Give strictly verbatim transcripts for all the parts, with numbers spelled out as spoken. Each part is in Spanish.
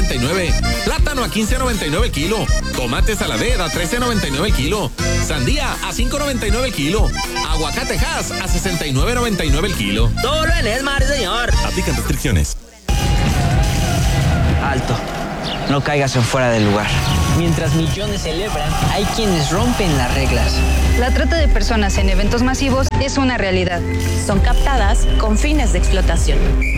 noventa y nueve. Plátano a quince noventa y nueve el kilo. Tomate saladera a trece noventa y nueve el kilo. Sandía a cinco noventa y nueve el kilo. Aguacate Hass a sesenta y nueve noventa y nueve el kilo. Solo en Esmar, señor. Aplican restricciones. Alto. No caigas en fuera del lugar. Mientras millones celebran, hay quienes rompen las reglas. La trata de personas en eventos masivos es una realidad. Son captadas con fines de explotación.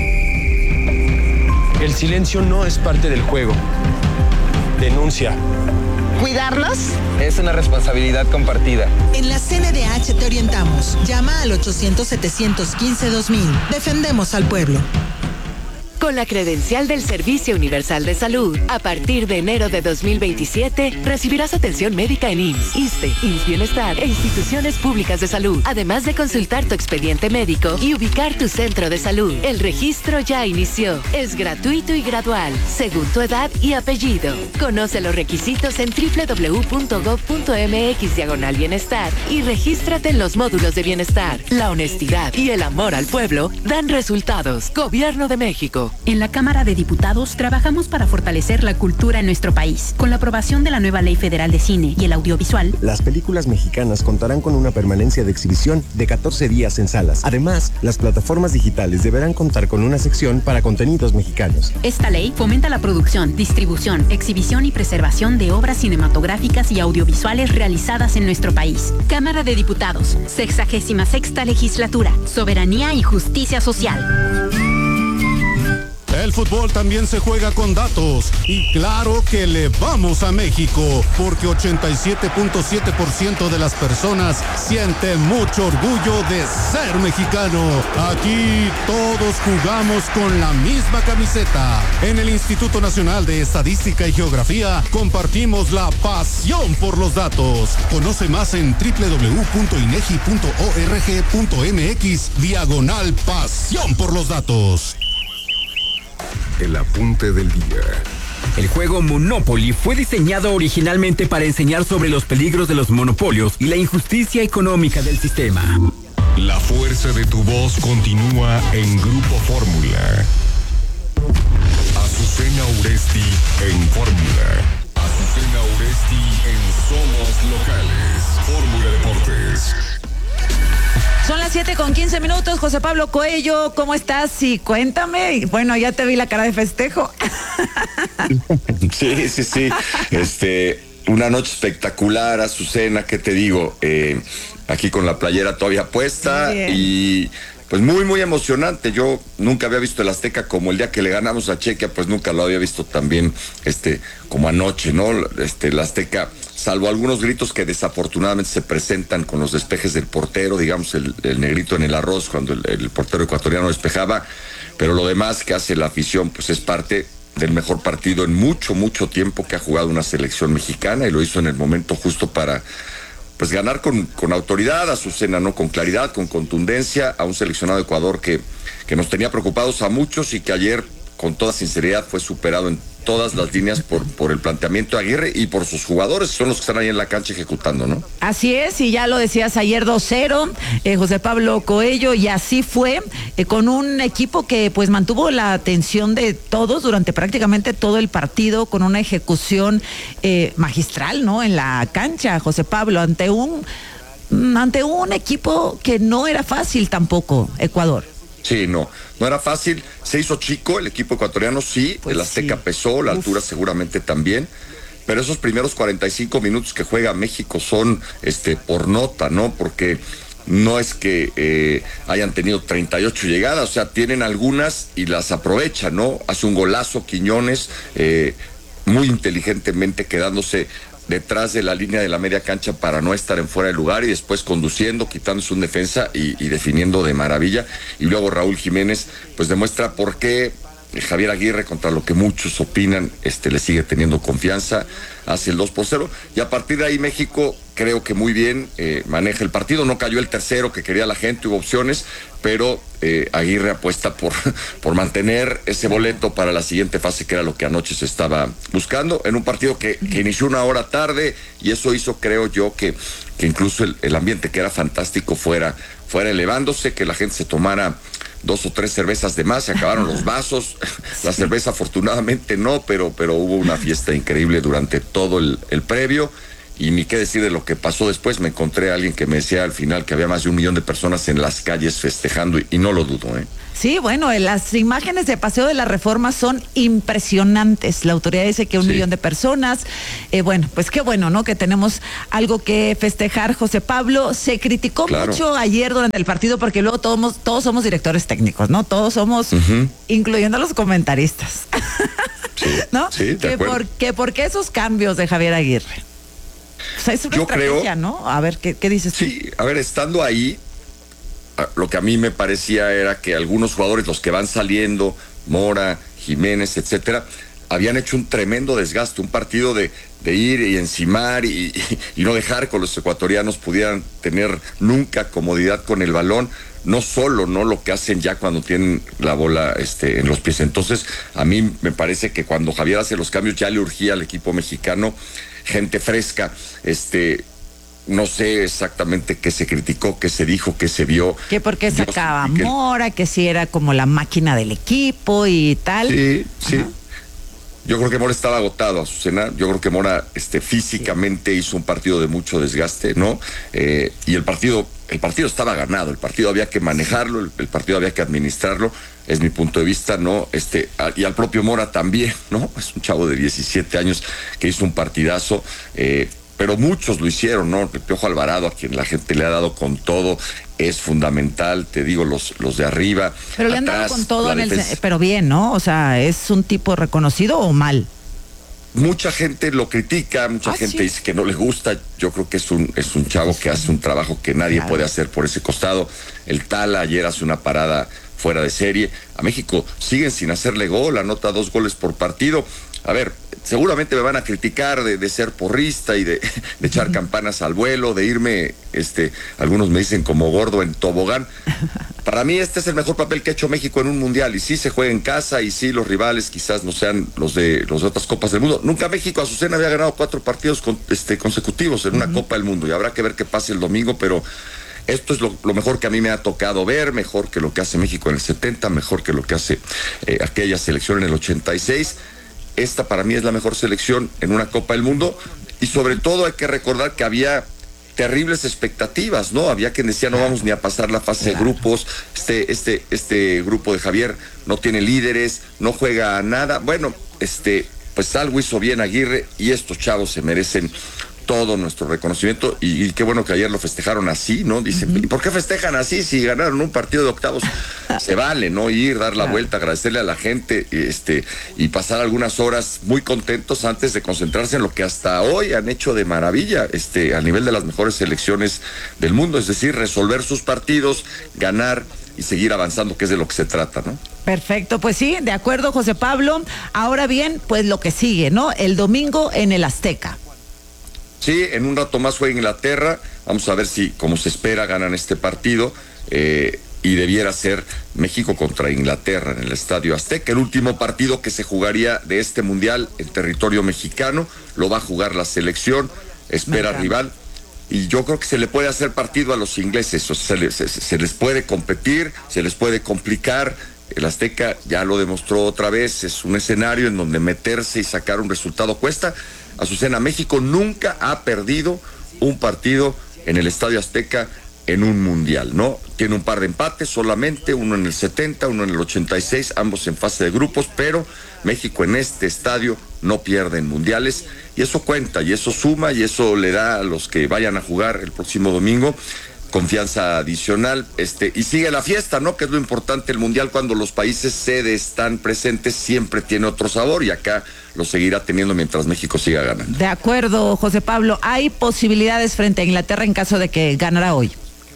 El silencio no es parte del juego. Denuncia. ¿Cuidarlos? Es una responsabilidad compartida. En la C N D H te orientamos. Llama al ochocientos, setecientos quince, dos mil. Defendemos al pueblo. Con la credencial del Servicio Universal de Salud, a partir de enero de dos mil veintisiete, recibirás atención médica en I M S S, ISSSTE, I M S S Bienestar e instituciones públicas de salud, además de consultar tu expediente médico y ubicar tu centro de salud. El registro ya inició. Es gratuito y gradual, según tu edad y apellido. Conoce los requisitos en doble u doble u doble u punto gob punto eme equis diagonal bienestar y regístrate en los módulos de bienestar. La honestidad y el amor al pueblo dan resultados. Gobierno de México. En la Cámara de Diputados trabajamos para fortalecer la cultura en nuestro país. Con la aprobación de la nueva Ley Federal de Cine y el Audiovisual, las películas mexicanas contarán con una permanencia de exhibición de catorce días en salas. Además, las plataformas digitales deberán contar con una sección para contenidos mexicanos. Esta ley fomenta la producción, distribución, exhibición y preservación de obras cinematográficas y audiovisuales realizadas en nuestro país. Cámara de Diputados, sexagésima sexta legislatura, soberanía y justicia social. El fútbol también se juega con datos y claro que le vamos a México porque ochenta y siete punto siete por ciento de las personas siente mucho orgullo de ser mexicano. Aquí todos jugamos con la misma camiseta. En el Instituto Nacional de Estadística y Geografía compartimos la pasión por los datos. Conoce más en doble u doble u doble u punto inegi punto org punto mx diagonal pasión por los datos. El apunte del día. El juego Monopoly fue diseñado originalmente para enseñar sobre los peligros de los monopolios y la injusticia económica del sistema. La fuerza de tu voz continúa en Grupo Fórmula. Azucena Uresti en Fórmula. Azucena Uresti en Somos Locales. Fórmula Deportes. Son las siete con quince minutos. José Pablo Coello, ¿cómo estás? Y cuéntame. Bueno, ya te vi la cara de festejo. Sí, sí, sí. Este, una noche espectacular, Azucena, ¿qué te digo? Eh, aquí con la playera todavía puesta y pues muy, muy emocionante. Yo nunca había visto el Azteca como el día que le ganamos a Chequia, pues nunca lo había visto tan bien, este, como anoche, ¿no? Este, el Azteca, salvo algunos gritos que desafortunadamente se presentan con los despejes del portero, digamos el, el negrito en el arroz cuando el, el portero ecuatoriano despejaba, pero lo demás que hace la afición pues es parte del mejor partido en mucho, mucho tiempo que ha jugado una selección mexicana y lo hizo en el momento justo para pues ganar con, con autoridad, Azucena, ¿no? Con claridad, con contundencia, a un seleccionado de Ecuador que, que nos tenía preocupados a muchos y que ayer con toda sinceridad fue superado en todas las líneas por, por el planteamiento de Aguirre y por sus jugadores, son los que están ahí en la cancha ejecutando, ¿no? Así es, y ya lo decías ayer dos cero, eh, José Pablo Coello, y así fue, eh, con un equipo que pues mantuvo la atención de todos durante prácticamente todo el partido, con una ejecución eh, magistral, ¿no? En la cancha, José Pablo, ante un, ante un equipo que no era fácil tampoco, Ecuador. Sí, no, no era fácil, se hizo chico el equipo ecuatoriano, sí, pues el Azteca sí. pesó, la Uf. altura seguramente también, pero esos primeros cuarenta y cinco minutos que juega México son este por nota, ¿no? Porque no es que eh, hayan tenido treinta y ocho llegadas, o sea, tienen algunas y las aprovechan, ¿no? Hace un golazo Quiñones, eh, muy inteligentemente quedándose detrás de la línea de la media cancha para no estar en fuera de lugar y después conduciendo, quitándose un defensa y, y definiendo de maravilla. Y luego Raúl Jiménez pues demuestra por qué Javier Aguirre, contra lo que muchos opinan, este le sigue teniendo confianza, hace el dos por cero y a partir de ahí México creo que muy bien eh, maneja el partido, no cayó el tercero que quería la gente, hubo opciones, pero eh, Aguirre apuesta por, por mantener ese boleto para la siguiente fase, que era lo que anoche se estaba buscando, en un partido que, que inició una hora tarde, y eso hizo, creo yo, que, que incluso el, el ambiente que era fantástico fuera, fuera elevándose, que la gente se tomara dos o tres cervezas de más, se acabaron los vasos, la cerveza afortunadamente no, pero, pero hubo una fiesta increíble durante todo el, el previo. Y ni qué decir de lo que pasó después. Me encontré a alguien que me decía al final que había más de un millón de personas en las calles festejando, y, y no lo dudo, ¿eh? Sí, bueno, las imágenes de Paseo de la Reforma son impresionantes. La autoridad dice que un sí. millón de personas. Eh, bueno, pues qué bueno, ¿no? Que tenemos algo que festejar, José Pablo. Se criticó claro. mucho ayer durante el partido porque luego todos, todos somos directores técnicos, ¿no? Todos somos, uh-huh. incluyendo a los comentaristas. Sí, ¿no? Sí, de que, acuerdo. por, que por qué esos cambios de Javier Aguirre. O sea, es una Yo estrategia, creo, ¿no? A ver, ¿qué, qué dices tú? Sí, a ver, estando ahí, lo que a mí me parecía era que algunos jugadores, los que van saliendo, Mora, Jiménez, etcétera, habían hecho un tremendo desgaste, un partido de, de ir y encimar y, y, y no dejar que los ecuatorianos pudieran tener nunca comodidad con el balón. No solo, ¿no? Lo que hacen ya cuando tienen la bola este, en los pies. Entonces, a mí me parece que cuando Javier hace los cambios ya le urgía al equipo mexicano gente fresca, este, no sé exactamente qué se criticó, qué se dijo, qué se vio. Que porque sacaba Dios, Mora, que si era como la máquina del equipo y tal. Sí, sí. Ajá. Yo creo que Mora estaba agotado, Azucena. Yo creo que Mora este, físicamente sí. hizo un partido de mucho desgaste, ¿no? Eh, y el partido, el partido estaba ganado, el partido había que manejarlo, el, el partido había que administrarlo, es mi punto de vista, ¿no? Este, a, y al propio Mora también, ¿no? Es un chavo de diecisiete años que hizo un partidazo, eh, pero muchos lo hicieron, ¿no? El Piojo Alvarado, a quien la gente le ha dado con todo, es fundamental, te digo, los, los de arriba. Pero le han dado con todo en el, pero bien, ¿no? O sea, ¿es un tipo reconocido o mal? Mucha gente lo critica, mucha ah, gente ¿sí? dice que no le gusta. Yo creo que es un, es un chavo que hace un trabajo que nadie claro. puede hacer por ese costado. El Tala ayer hace una parada fuera de serie. A México siguen sin hacerle gol, anota dos goles por partido. A ver, seguramente me van a criticar de, de ser porrista y de, de echar uh-huh. campanas al vuelo, de irme, este, algunos me dicen como gordo en tobogán. Para mí este es el mejor papel que ha hecho México en un mundial, y sí se juega en casa, y sí los rivales quizás no sean los de los de otras copas del mundo. Nunca México, Azucena, había ganado cuatro partidos con, este, consecutivos en una uh-huh. Copa del Mundo, y habrá que ver qué pase el domingo, pero esto es lo, lo mejor que a mí me ha tocado ver, mejor que lo que hace México en el setenta, mejor que lo que hace eh, aquella selección en el ochenta y seis. Esta para mí es la mejor selección en una Copa del Mundo, y sobre todo hay que recordar que había terribles expectativas, ¿no? Había quien decía no vamos ni a pasar la fase de grupos, este, este, este grupo de Javier no tiene líderes, no juega a nada. Bueno, este, pues algo hizo bien Aguirre, y estos chavos se merecen todo nuestro reconocimiento, y, y qué bueno que ayer lo festejaron así, ¿no? Dicen, uh-huh. ¿y por qué festejan así si ganaron un partido de octavos? Se vale, ¿no? Ir, dar la vuelta, agradecerle a la gente, este, y pasar algunas horas muy contentos antes de concentrarse en lo que hasta hoy han hecho de maravilla, este, a nivel de las mejores selecciones del mundo, es decir, resolver sus partidos, ganar y seguir avanzando, que es de lo que se trata, ¿no? Perfecto, pues sí, de acuerdo, José Pablo. Ahora bien, pues lo que sigue, ¿no? El domingo en el Azteca. Sí, en un rato más juega Inglaterra. Vamos a ver si, como se espera, ganan este partido. Eh, y debiera ser México contra Inglaterra en el Estadio Azteca. El último partido que se jugaría de este mundial en territorio mexicano. Lo va a jugar la selección. Espera rival. Y yo creo que se le puede hacer partido a los ingleses. O sea, se, les, se, se les puede competir, se les puede complicar. El Azteca ya lo demostró otra vez. Es un escenario en donde meterse y sacar un resultado cuesta. Azucena, México nunca ha perdido un partido en el Estadio Azteca en un mundial, ¿no? Tiene un par de empates solamente, uno en el setenta, uno en el ochenta y seis, ambos en fase de grupos, pero México en este estadio no pierde en mundiales, y eso cuenta, y eso suma, y eso le da a los que vayan a jugar el próximo domingo confianza adicional, este, y sigue la fiesta, ¿no? Que es lo importante. El mundial, cuando los países sede están presentes, siempre tiene otro sabor, y acá lo seguirá teniendo mientras México siga ganando. De acuerdo, José Pablo. ¿Hay posibilidades frente a Inglaterra en caso de que ganara hoy?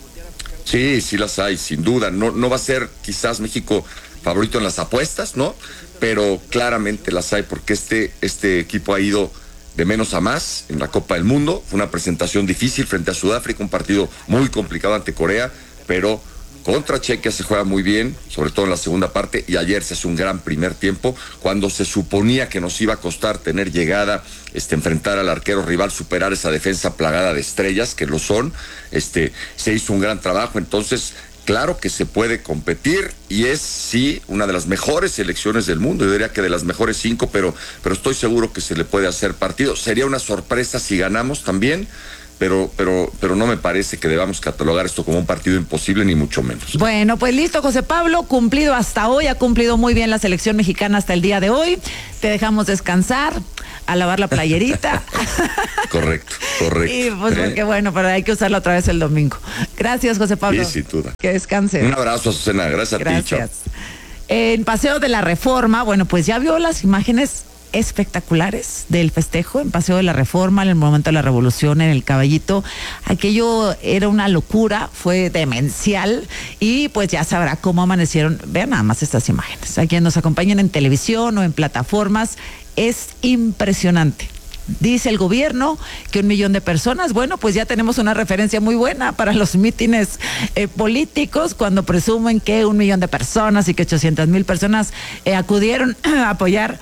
Sí, sí las hay, sin duda. No, no va a ser quizás México favorito en las apuestas, ¿no? Pero claramente las hay, porque este, este equipo ha ido de menos a más en la Copa del Mundo. Fue una presentación difícil frente a Sudáfrica, un partido muy complicado ante Corea, pero contra Chequia se juega muy bien, sobre todo en la segunda parte, y ayer se hace un gran primer tiempo, cuando se suponía que nos iba a costar tener llegada, este, enfrentar al arquero rival, superar esa defensa plagada de estrellas, que lo son, este, se hizo un gran trabajo. Entonces claro que se puede competir y es, sí, una de las mejores selecciones del mundo. Yo diría que de las mejores cinco, pero, pero estoy seguro que se le puede hacer partido. Sería una sorpresa si ganamos también, pero, pero, pero no me parece que debamos catalogar esto como un partido imposible, ni mucho menos. Bueno, pues listo, José Pablo, cumplido hasta hoy, ha cumplido muy bien la selección mexicana hasta el día de hoy. Te dejamos descansar, a lavar la playerita. Correcto, correcto. Y pues porque bueno, pero hay que usarla otra vez el domingo. Gracias, José Pablo. Sí, sin duda. Que descanse. Un abrazo, Azucena. Gracias, Gracias. a ti. Chao. En Paseo de la Reforma, bueno, pues ya vio las imágenes espectaculares del festejo en Paseo de la Reforma, en el momento de la Revolución, en el Caballito. Aquello era una locura, fue demencial y pues ya sabrá cómo amanecieron. Vean nada más estas imágenes. A quienes nos acompañan en televisión o en plataformas, es impresionante. Dice el gobierno que un millón de personas, bueno, pues ya tenemos una referencia muy buena para los mítines eh, políticos, cuando presumen que un millón de personas y que ochocientas mil personas eh, acudieron a apoyar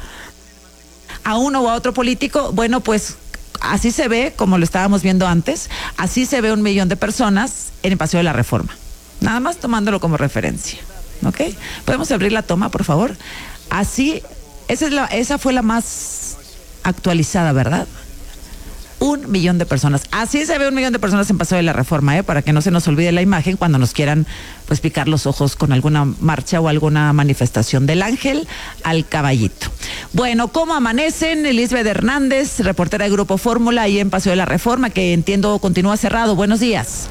a uno o a otro político. Bueno, pues así se ve, como lo estábamos viendo antes, así se ve un millón de personas en el Paseo de la Reforma, nada más tomándolo como referencia, ¿ok? ¿Podemos abrir la toma, por favor? Así, esa, es la, esa fue la más actualizada, ¿verdad? Un millón de personas. Así se ve un millón de personas en Paseo de la Reforma, ¿eh? Para que no se nos olvide la imagen cuando nos quieran pues picar los ojos con alguna marcha o alguna manifestación del Ángel al Caballito. Bueno, ¿cómo amanecen? Elizabeth Hernández, reportera de Grupo Fórmula, ahí en Paseo de la Reforma, que entiendo continúa cerrado. Buenos días.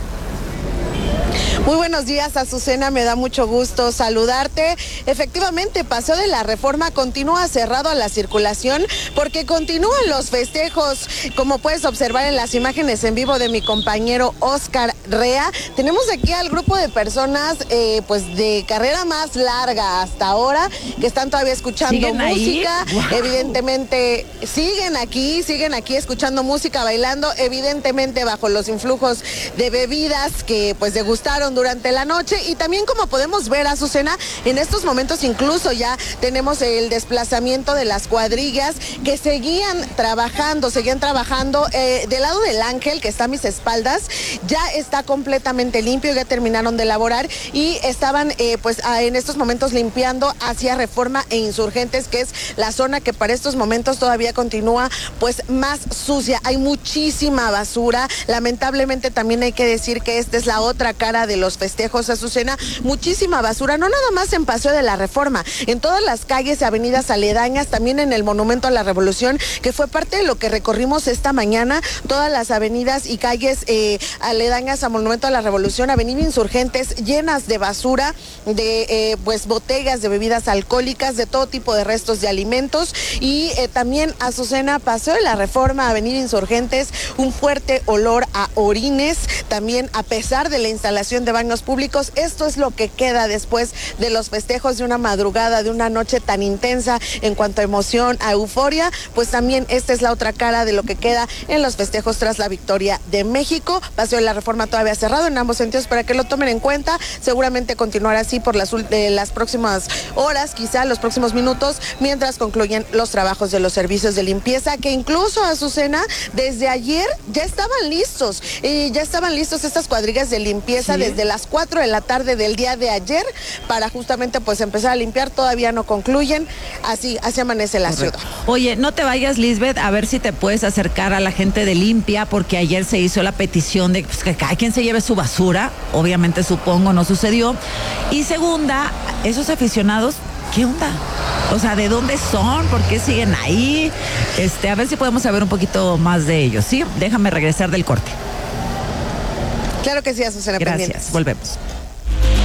Muy buenos días, Azucena, me da mucho gusto saludarte. Efectivamente, Paseo de la Reforma continúa cerrado a la circulación porque continúan los festejos, como puedes observar en las imágenes en vivo de mi compañero Oscar Rea. Tenemos aquí al grupo de personas eh, pues de carrera más larga hasta ahora, que están todavía escuchando música. Wow. Evidentemente siguen aquí, siguen aquí escuchando música, bailando, evidentemente bajo los influjos de bebidas que pues degustaron durante la noche. Y también, como podemos ver, Azucena, en estos momentos incluso ya tenemos el desplazamiento de las cuadrillas que seguían trabajando, seguían trabajando eh, del lado del Ángel, que está a mis espaldas, ya está completamente limpio, ya terminaron de elaborar y estaban eh, pues a, en estos momentos limpiando hacia Reforma e Insurgentes, que es la zona que para estos momentos todavía continúa pues más sucia. Hay muchísima basura, lamentablemente también hay que decir que esta es la otra cara de los festejos, Azucena, muchísima basura, no nada más en Paseo de la Reforma, en todas las calles y avenidas aledañas, también en el Monumento a la Revolución, que fue parte de lo que recorrimos esta mañana, todas las avenidas y calles eh, aledañas al Monumento a la Revolución, Avenida Insurgentes, llenas de basura, de eh, pues botellas de bebidas alcohólicas, de todo tipo de restos de alimentos, y eh, también, Azucena, Paseo de la Reforma, Avenida Insurgentes, un fuerte olor a orines, también a pesar de la instalación de baños públicos. Esto es lo que queda después de los festejos de una madrugada, de una noche tan intensa en cuanto a emoción, a euforia. Pues también esta es la otra cara de lo que queda en los festejos tras la victoria de México. Paseo de la Reforma todavía cerrado en ambos sentidos para que lo tomen en cuenta. Seguramente continuará así por las, eh, las próximas horas, quizá los próximos minutos, mientras concluyen los trabajos de los servicios de limpieza, que incluso, Azucena, desde ayer ya estaban listos, y ya estaban listos estas cuadrillas de limpieza. Sí. Desde las cuatro de la tarde del día de ayer para justamente pues empezar a limpiar. Todavía no concluyen, así, así amanece la Correcto. ciudad. Oye, no te vayas, Lisbeth, a ver si te puedes acercar a la gente de Limpia, porque ayer se hizo la petición de pues, que cada quien se lleve su basura. Obviamente, supongo, no sucedió. Y segunda, esos aficionados, ¿qué onda? O sea, ¿de dónde son? ¿Por qué siguen ahí? Este, a ver si podemos saber un poquito más de ellos, ¿sí? Déjame regresar del corte. Claro que sí, Azucena. Gracias, pendientes. Volvemos.